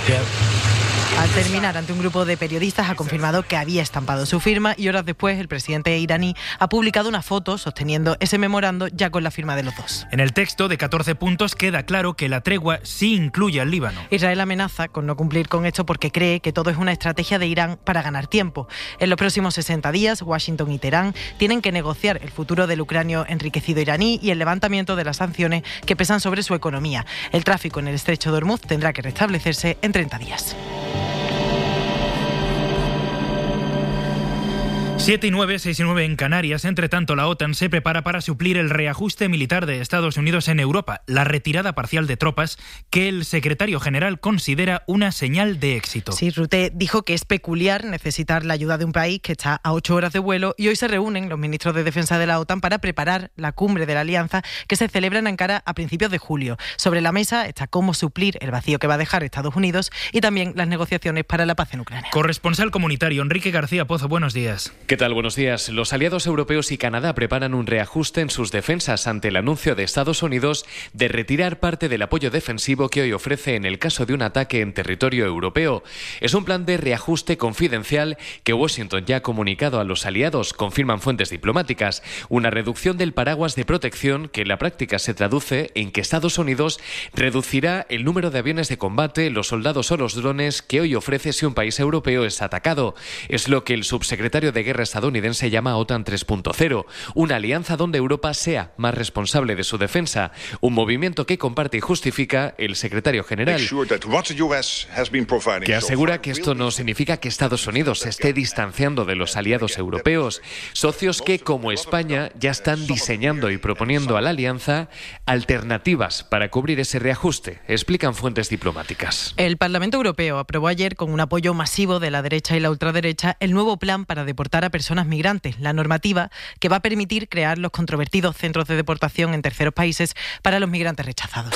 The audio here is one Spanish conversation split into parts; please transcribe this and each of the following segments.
Al terminar ante un grupo de periodistas ha confirmado que había estampado su firma y horas después el presidente iraní ha publicado una foto sosteniendo ese memorando ya con la firma de los dos. En el texto de 14 puntos queda claro que la tregua sí incluye al Líbano. Israel amenaza con no cumplir con esto porque cree que todo es una estrategia de Irán para ganar tiempo. En los próximos 60 días, Washington y Teherán tienen que negociar el futuro del ucranio enriquecido iraní y el levantamiento de las sanciones que pesan sobre su economía. El tráfico en el estrecho de Hormuz tendrá que restablecerse en 30 días. 7 y 9, 6 y 9 en Canarias. Entre tanto, la OTAN se prepara para suplir el reajuste militar de Estados Unidos en Europa, la retirada parcial de tropas que el secretario general considera una señal de éxito. Sí, Rutte dijo que es peculiar necesitar la ayuda de un país que está a 8 horas de vuelo y hoy se reúnen los ministros de defensa de la OTAN para preparar la cumbre de la alianza que se celebra en Ankara a principios de julio. Sobre la mesa está cómo suplir el vacío que va a dejar Estados Unidos y también las negociaciones para la paz en Ucrania. Corresponsal comunitario Enrique García Pozo, buenos días. ¿Qué tal? Buenos días. Los aliados europeos y Canadá preparan un reajuste en sus defensas ante el anuncio de Estados Unidos de retirar parte del apoyo defensivo que hoy ofrece en el caso de un ataque en territorio europeo. Es un plan de reajuste confidencial que Washington ya ha comunicado a los aliados, confirman fuentes diplomáticas. Una reducción del paraguas de protección que en la práctica se traduce en que Estados Unidos reducirá el número de aviones de combate, los soldados o los drones que hoy ofrece si un país europeo es atacado. Es lo que el subsecretario de Guerra estadounidense llama OTAN 3.0, una alianza donde Europa sea más responsable de su defensa, un movimiento que comparte y justifica el secretario general, que asegura que esto no significa que Estados Unidos se esté distanciando de los aliados europeos, socios que, como España, ya están diseñando y proponiendo a la alianza alternativas para cubrir ese reajuste, explican fuentes diplomáticas. El Parlamento Europeo aprobó ayer, con un apoyo masivo de la derecha y la ultraderecha, el nuevo plan para deportar a personas migrantes, la normativa que va a permitir crear los controvertidos centros de deportación en terceros países para los migrantes rechazados.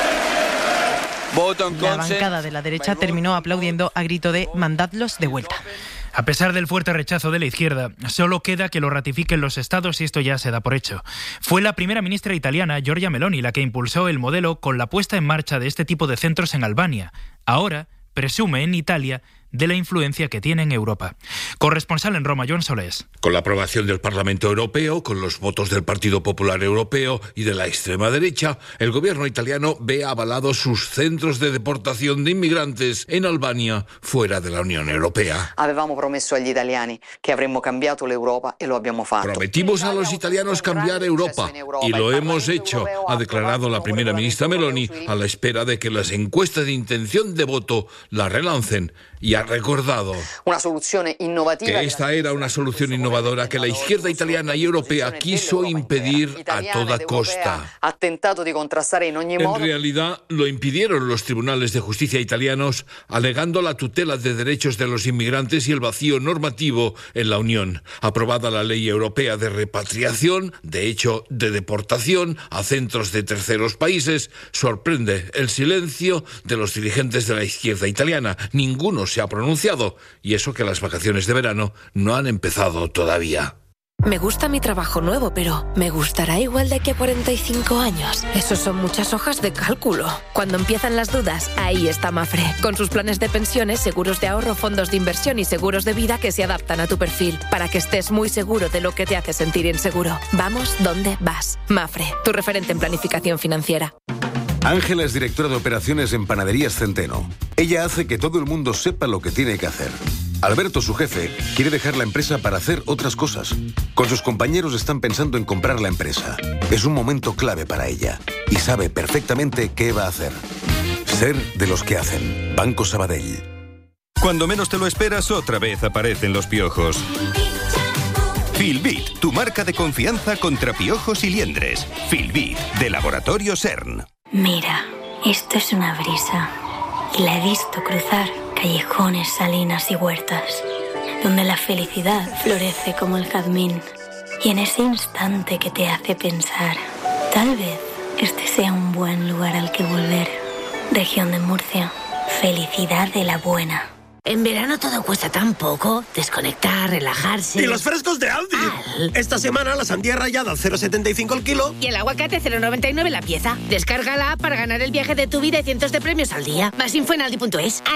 La bancada de la derecha terminó aplaudiendo a grito de «mandadlos de vuelta». A pesar del fuerte rechazo de la izquierda, solo queda que lo ratifiquen los estados y esto ya se da por hecho. Fue la primera ministra italiana, Giorgia Meloni, la que impulsó el modelo con la puesta en marcha de este tipo de centros en Albania. Ahora presume en Italia de la influencia que tiene en Europa. Corresponsal en Roma, Joan Solés. Con la aprobación del Parlamento Europeo, con los votos del Partido Popular Europeo y de la extrema derecha, el gobierno italiano ve avalados sus centros de deportación de inmigrantes en Albania, fuera de la Unión Europea. Avevamo promesso agli italiani che avremmo cambiato l'Europa e lo abbiamo fatto. Prometimos a los italianos cambiar Europa y lo hemos hecho, ha declarado la primera ministra Meloni, a la espera de que las encuestas de intención de voto la relancen, y ha recordado que esta era una solución innovadora que la izquierda italiana y europea quiso impedir a toda costa. En realidad lo impidieron los tribunales de justicia italianos, alegando la tutela de derechos de los inmigrantes y el vacío normativo en la Unión. Aprobada la ley europea de repatriación, de hecho de deportación a centros de terceros países, sorprende el silencio de los dirigentes de la izquierda italiana. Ninguno se ha pronunciado, y eso que las vacaciones de verano no han empezado todavía. Me gusta mi trabajo nuevo, pero ¿me gustará igual de aquí a 45 años? Esos son muchas hojas de cálculo. Cuando empiezan las dudas, ahí está Mafre, con sus planes de pensiones, seguros de ahorro, fondos de inversión y seguros de vida que se adaptan a tu perfil, para que estés muy seguro de lo que te hace sentir inseguro. Vamos donde vas. Mafre, tu referente en planificación financiera. Ángela es directora de operaciones en Panaderías Centeno. Ella hace que todo el mundo sepa lo que tiene que hacer. Alberto, su jefe, quiere dejar la empresa para hacer otras cosas. Con sus compañeros están pensando en comprar la empresa. Es un momento clave para ella y sabe perfectamente qué va a hacer. Ser de los que hacen. Banco Sabadell. Cuando menos te lo esperas, otra vez aparecen los piojos. Filbit, tu marca de confianza contra piojos y liendres. Filbit, de Laboratorio CERN. Mira, esto es una brisa. Y la he visto cruzar callejones, salinas y huertas, donde la felicidad florece como el jazmín. Y en ese instante que te hace pensar, tal vez este sea un buen lugar al que volver. Región de Murcia, felicidad de la buena. En verano todo cuesta tan poco. Desconectar, relajarse. ¡Y los frescos de Aldi! Esta semana la sandía rallada al 0,75 el kilo. Y el aguacate 0,99 la pieza. Descarga la app para ganar el viaje de tu vida y cientos de premios al día. Más info en aldi.es.